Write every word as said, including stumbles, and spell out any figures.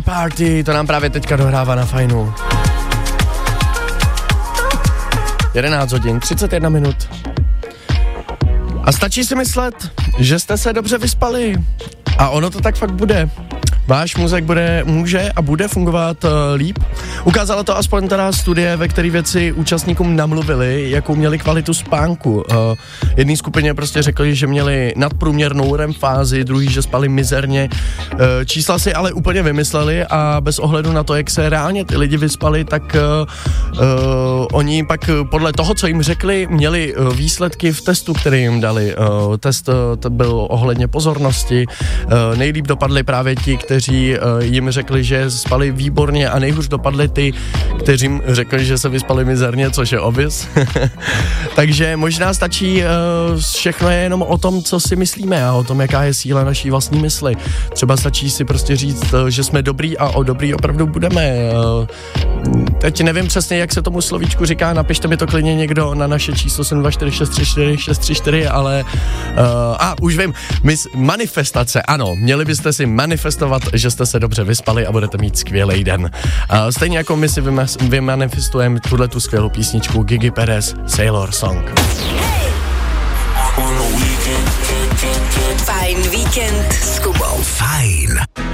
Party, to nám právě teďka dohrává na Fajnu. jedenáct hodin, třicet jedna minut. A stačí si myslet, že jste se dobře vyspali. A ono to tak fakt bude. Váš mozek bude, může a bude fungovat uh, líp. Ukázala to aspoň teda studie, ve které věci účastníkům namluvili, jakou měli kvalitu spánku. Uh, jedný skupině prostě řekli, že měli nadprůměrnou R E M fázi, druhý, že spali mizerně. Uh, čísla si ale úplně vymysleli a bez ohledu na to, jak se reálně ty lidi vyspali, tak uh, uh, oni pak podle toho, co jim řekli, měli uh, výsledky v testu, který jim dali. Uh, test uh, to byl ohledně pozornosti. Uh, nejlíp dopadli právě ti, kteří uh, jim řekli, že spali výborně, a nejhůř dopadli ty, kteří jim řekli, že se vyspali mizerně, což je obvious. Takže možná stačí, uh, všechno je jenom o tom, co si myslíme a o tom, jaká je síla naší vlastní mysli. Třeba stačí si prostě říct, uh, že jsme dobrý a o dobrý opravdu budeme. Uh, teď nevím přesně, jak se tomu slovíčku říká, napište mi to klidně někdo na naše číslo sedm dva čtyři šest tři čtyři šest tři čtyři, ale uh, a už vím, mis, manifestace, ano, měli byste si manifestovat, že jste se dobře vyspali a budete mít skvělý den. Uh, stejně jako my si vymas- vymanifestujeme tuhle tu skvělou písničku Gigi Perez Sailor Song. Fajn víkend s Kubou. Fajn.